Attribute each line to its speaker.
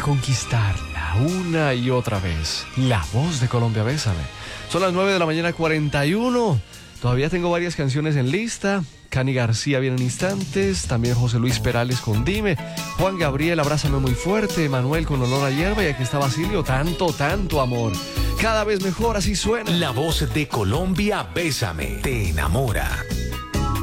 Speaker 1: conquistarla una y otra vez. La voz de Colombia, bésame. Son las 9 de la mañana 41. Todavía tengo varias canciones en lista. Cani García viene en instantes, también José Luis Perales con Dime, Juan Gabriel, Abrázame muy fuerte, Manuel con Olor a hierba y aquí está Basilio, tanto amor. Cada vez mejor, así suena.
Speaker 2: La voz de Colombia, bésame, te enamora.